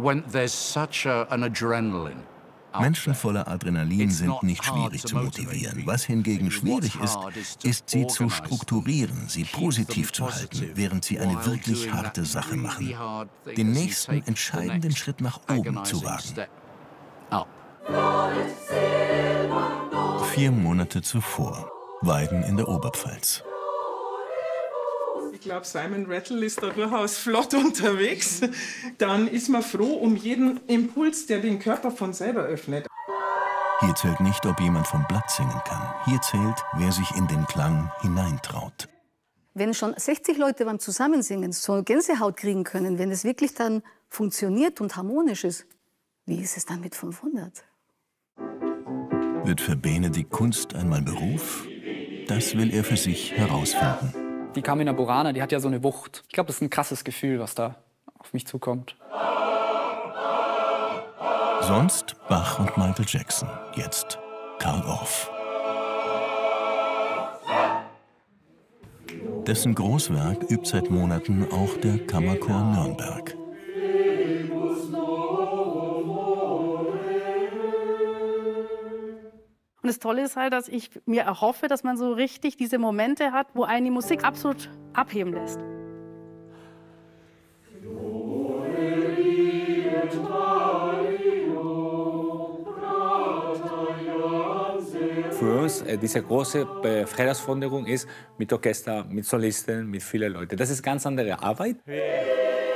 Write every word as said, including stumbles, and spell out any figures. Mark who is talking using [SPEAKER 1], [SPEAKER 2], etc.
[SPEAKER 1] when there's such a, an adrenaline.
[SPEAKER 2] Menschen voller Adrenalin sind nicht schwierig zu motivieren. Was hingegen schwierig ist, ist, sie zu strukturieren, sie positiv zu halten, während sie eine wirklich harte Sache machen. Den nächsten entscheidenden Schritt nach oben zu wagen. Vier Monate zuvor, Weiden in der Oberpfalz.
[SPEAKER 3] Ich glaube, Simon Rattle ist da durchaus flott unterwegs. Dann ist man froh um jeden Impuls, der den Körper von selber öffnet.
[SPEAKER 2] Hier zählt nicht, ob jemand vom Blatt singen kann. Hier zählt, wer sich in den Klang hineintraut.
[SPEAKER 4] Wenn schon sechzig Leute beim Zusammensingen so Gänsehaut kriegen können, wenn es wirklich dann funktioniert und harmonisch ist, wie ist es dann mit fünfhundert?
[SPEAKER 2] Wird für Bene die Kunst einmal Beruf? Das will er für sich herausfinden.
[SPEAKER 5] Die Carmina Burana, die hat ja so eine Wucht. Ich glaube, das ist ein krasses Gefühl, was da auf mich zukommt.
[SPEAKER 2] Sonst Bach und Michael Jackson. Jetzt Carl Orff. Dessen Großwerk übt seit Monaten auch der Kammerchor Nürnberg.
[SPEAKER 6] Und das Tolle ist halt, dass ich mir erhoffe, dass man so richtig diese Momente hat, wo einen die Musik absolut abheben lässt.
[SPEAKER 7] Für uns äh, diese große äh, Herausforderung ist mit Orchester, mit Solisten, mit vielen Leuten. Das ist ganz andere Arbeit.